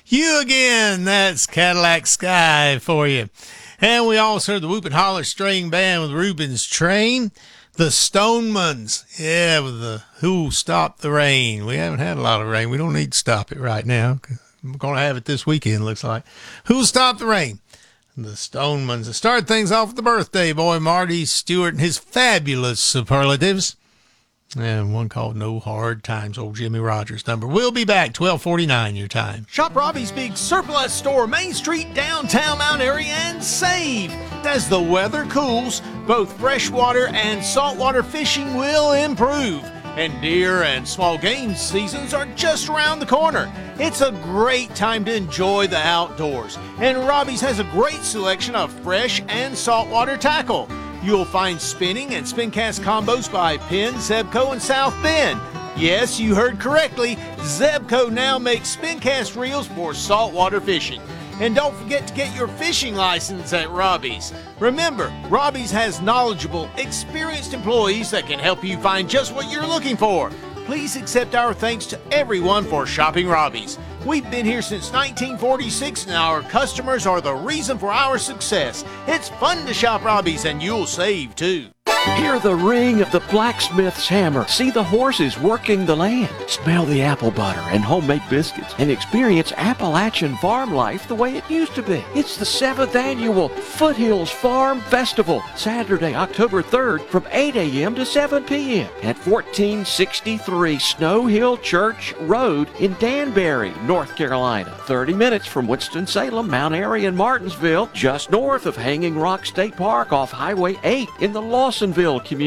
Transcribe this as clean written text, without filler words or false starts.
You again, that's Cadillac Sky for you. And we also heard the Whoop and Holler String Band with Reuben's Train. The Stonemans, yeah, with the Who'll Stop the Rain. We haven't had a lot of rain. We don't need to stop it right now. We're going to have it this weekend, looks like. Who'll Stop the Rain? The Stonemans. To start things off with the birthday boy, Marty Stewart, and his fabulous superlatives. And one called No Hard Times, old Jimmy Rogers number. We'll be back, 12:49 your time. Shop Robbie's Big Surplus Store, Main Street, downtown Mount Airy, and save. As the weather cools, both freshwater and saltwater fishing will improve. And deer and small game seasons are just around the corner. It's a great time to enjoy the outdoors. And Robbie's has a great selection of fresh and saltwater tackle. You'll find spinning and spin cast combos by Penn, Zebco, and South Bend. Yes, you heard correctly. Zebco now makes spin cast reels for saltwater fishing. And don't forget to get your fishing license at Robbie's. Remember, Robbie's has knowledgeable, experienced employees that can help you find just what you're looking for. Please accept our thanks to everyone for shopping Robbie's. We've been here since 1946, and our customers are the reason for our success. It's fun to shop Robbie's, and you'll save too. Hear the ring of the blacksmith's hammer. See the horses working the land. Smell the apple butter and homemade biscuits. And experience Appalachian farm life the way it used to be. It's the 7th annual Foothills Farm Festival. Saturday, October 3rd from 8 a.m. to 7 p.m. at 1463 Snow Hill Church Road in Danbury, North Carolina. 30 minutes from Winston-Salem, Mount Airy, and Martinsville. Just north of Hanging Rock State Park off Highway 8 in the Lawsonville community.